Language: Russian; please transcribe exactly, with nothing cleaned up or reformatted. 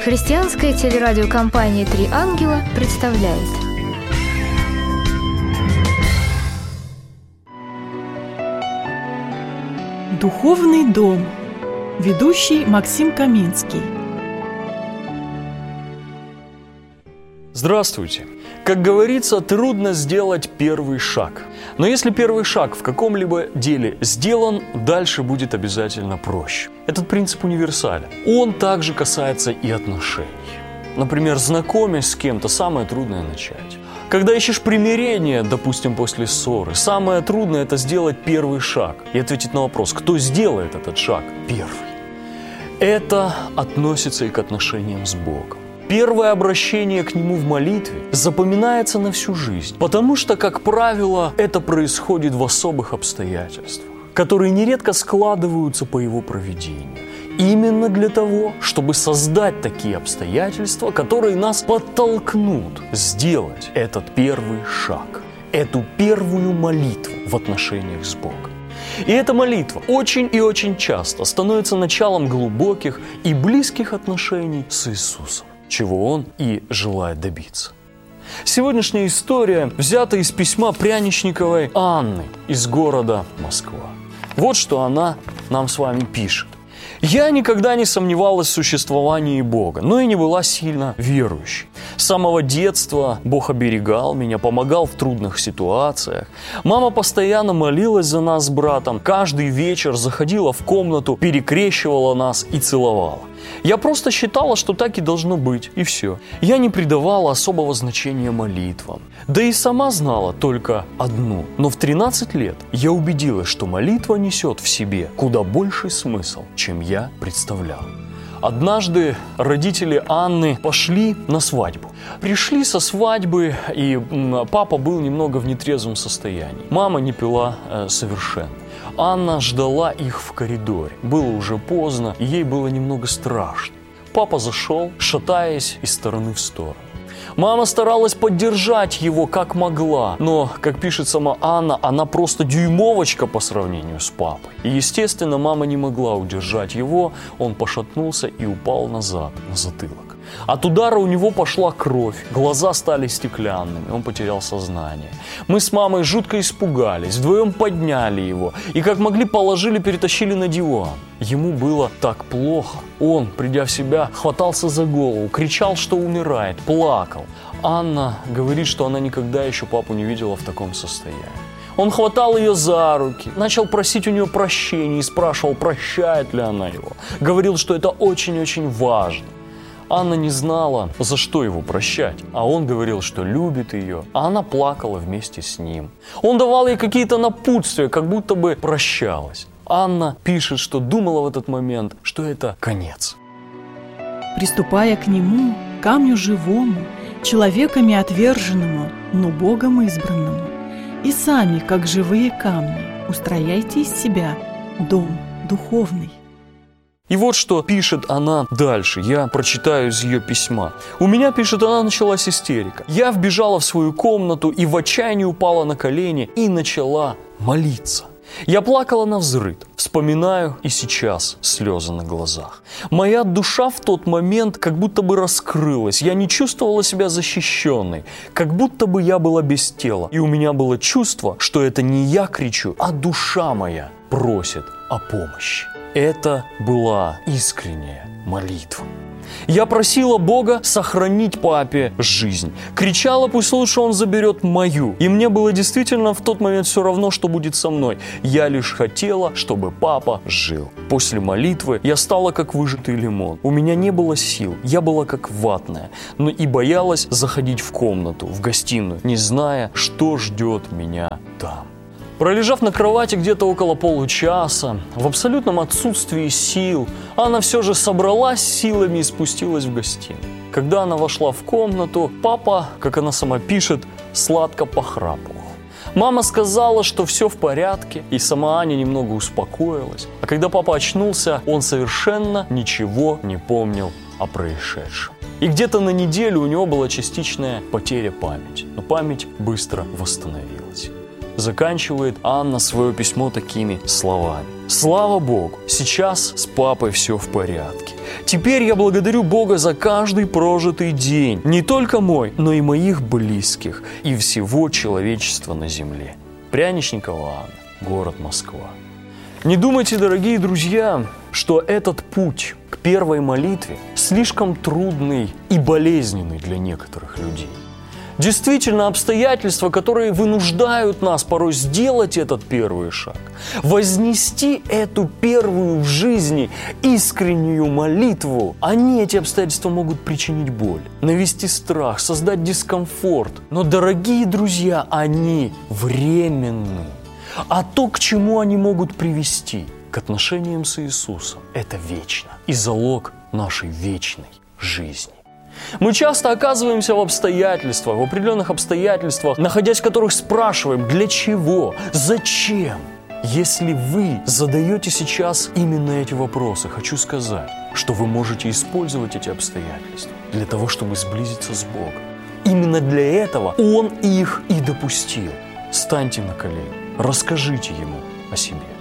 Христианская телерадиокомпания «Три ангела» представляет. Духовный дом. Ведущий Максим Каминский. Здравствуйте! Как говорится, трудно сделать первый шаг. Но если первый шаг в каком-либо деле сделан, дальше будет обязательно проще. Этот принцип универсален. Он также касается и отношений. Например, знакомясь с кем-то, самое трудное начать. Когда ищешь примирение, допустим, после ссоры, самое трудное – это сделать первый шаг и ответить на вопрос, кто сделает этот шаг первый. Это относится и к отношениям с Богом. Первое обращение к Нему в молитве запоминается на всю жизнь, потому что, как правило, это происходит в особых обстоятельствах, которые нередко складываются по Его провидению. Именно для того, чтобы создать такие обстоятельства, которые нас подтолкнут сделать этот первый шаг, эту первую молитву в отношениях с Богом. И эта молитва очень и очень часто становится началом глубоких и близких отношений с Иисусом, чего Он и желает добиться. Сегодняшняя история взята из письма Пряничниковой Анны из города Москва. Вот что она нам с вами пишет. «Я никогда не сомневалась в существовании Бога, но и не была сильно верующей. С самого детства Бог оберегал меня, помогал в трудных ситуациях. Мама постоянно молилась за нас с братом, каждый вечер заходила в комнату, перекрещивала нас и целовала. Я просто считала, что так и должно быть, и все. Я не придавала особого значения молитвам. Да и сама знала только одну. Но в тринадцать лет я убедилась, что молитва несет в себе куда больший смысл, чем я представлял. Однажды родители Анны пошли на свадьбу. Пришли со свадьбы, и папа был немного в нетрезвом состоянии. Мама не пила э, совершенно. Анна ждала их в коридоре. Было уже поздно, и ей было немного страшно. Папа зашел, шатаясь из стороны в сторону. Мама старалась поддержать его как могла, но, как пишет сама Анна, она просто дюймовочка по сравнению с папой. И, естественно, мама не могла удержать его, он пошатнулся и упал назад, на затылок. От удара у него пошла кровь, глаза стали стеклянными, он потерял сознание. Мы с мамой жутко испугались, вдвоем подняли его и как могли положили, перетащили на диван. Ему было так плохо. Он, придя в себя, хватался за голову, кричал, что умирает, плакал. Анна говорит, что она никогда еще папу не видела в таком состоянии. Он хватал ее за руки, начал просить у нее прощения и спрашивал, прощает ли она его. Говорил, что это очень-очень важно. Анна не знала, за что его прощать, а он говорил, что любит ее, а она плакала вместе с ним. Он давал ей какие-то напутствия, как будто бы прощалась. Анна пишет, что думала в этот момент, что это конец. Приступая к Нему, камню живому, человеками отверженному, но Богом избранному, и сами, как живые камни, устрояйте из себя дом духовный». И вот что пишет она дальше, я прочитаю из ее письма. «У меня, пишет она, началась истерика. Я вбежала в свою комнату и в отчаянии упала на колени и начала молиться. Я плакала навзрыд, вспоминаю и сейчас слезы на глазах. Моя душа в тот момент как будто бы раскрылась, я не чувствовала себя защищенной, как будто бы я была без тела. И у меня было чувство, что это не я кричу, а душа моя просит о помощи». Это была искренняя молитва. Я просила Бога сохранить папе жизнь. Кричала, пусть лучше он заберет мою. И мне было действительно в тот момент все равно, что будет со мной. Я лишь хотела, чтобы папа жил. После молитвы я стала как выжатый лимон. У меня не было сил, я была как ватная. Но и боялась заходить в комнату, в гостиную, не зная, что ждет меня там. Пролежав на кровати где-то около получаса, в абсолютном отсутствии сил, она все же собралась силами и спустилась в гостиную. Когда она вошла в комнату, папа, как она сама пишет, сладко похрапывал. Мама сказала, что все в порядке, и сама Аня немного успокоилась. А когда папа очнулся, он совершенно ничего не помнил о происшедшем. И где-то на неделю у него была частичная потеря памяти, но память быстро восстановилась. заканчивает Анна свое письмо такими словами. «Слава Богу, сейчас с папой все в порядке. Теперь я благодарю Бога за каждый прожитый день, не только мой, но и моих близких и всего человечества на земле». Пряничникова Анна, город Москва. Не думайте, дорогие друзья, что этот путь к первой молитве слишком трудный и болезненный для некоторых людей. Действительно, обстоятельства, которые вынуждают нас порой сделать этот первый шаг, вознести эту первую в жизни искреннюю молитву, они, эти обстоятельства, могут причинить боль, навести страх, создать дискомфорт. Но, дорогие друзья, они временны. А то, к чему они могут привести, к отношениям с Иисусом, это вечно и залог нашей вечной жизни. Мы часто оказываемся в обстоятельствах, в определенных обстоятельствах, находясь в которых спрашиваем, для чего, зачем? Если вы задаете сейчас именно эти вопросы, хочу сказать, что вы можете использовать эти обстоятельства для того, чтобы сблизиться с Богом. Именно для этого Он их и допустил. Станьте на колени, расскажите Ему о себе.